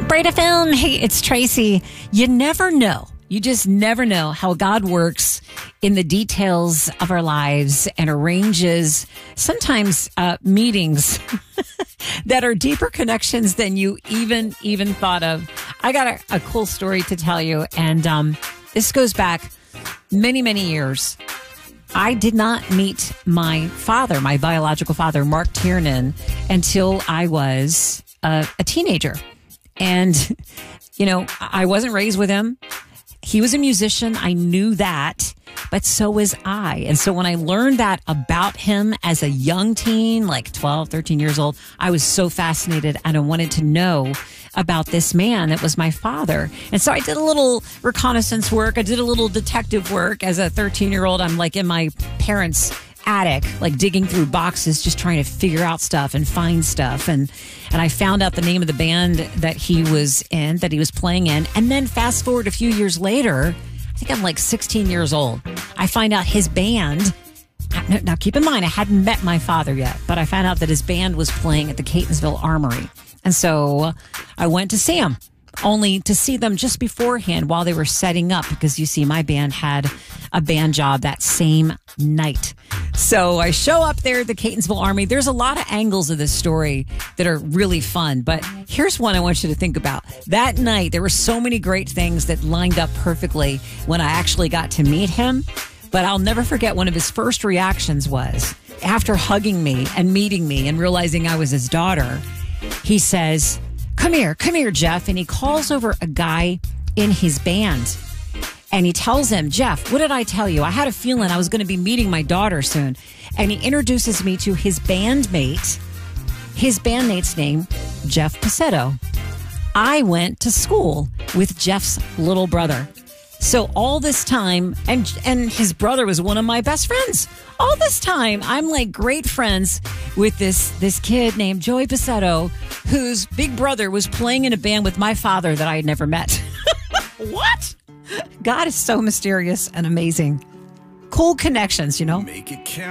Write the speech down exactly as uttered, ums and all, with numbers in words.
Braid F M. Hey, it's Tracy. You never know. You just never know how God works in the details of our lives and arranges sometimes uh, meetings that are deeper connections than you even even thought of. I got a, a cool story to tell you, and um, this goes back many, many years. I did not meet my father, my biological father, Mark Tiernan, until I was a, a teenager. And, you know, I wasn't raised with him. He was a musician. I knew that, but so was I. And so when I learned that about him as a young teen, like twelve, thirteen years old, I was so fascinated and I wanted to know about this man that was my father. And so I did a little reconnaissance work. I did a little detective work as a thirteen year old. I'm like in my parents' attic, like digging through boxes, just trying to figure out stuff and find stuff. And, and I found out the name of the band that he was in, that he was playing in. And then fast forward a few years later, I think I'm like sixteen years old. I find out his band. Now, keep in mind, I hadn't met my father yet, but I found out that his band was playing at the Catonsville Armory. And so I went to see him, only to see them just beforehand while they were setting up, because you see, my band had a band job that same night. So I show up there at the Catonsville Armory. There's a lot of angles of this story that are really fun, but here's one I want you to think about. That night, there were so many great things that lined up perfectly when I actually got to meet him. But I'll never forget, one of his first reactions was, after hugging me and meeting me and realizing I was his daughter, he says, come here, come here, Jeff. And he calls over a guy in his band. And he tells him, Jeff, what did I tell you? I had a feeling I was going to be meeting my daughter soon. And he introduces me to his bandmate, his bandmate's name, Jeff Pacetto. I went to school with Jeff's little brother. So all this time, and and his brother was one of my best friends. All this time, I'm like great friends with this this kid named Joey Pacetto, whose big brother was playing in a band with my father that I had never met. What? God is so mysterious and amazing. Cool connections, you know? Make it count.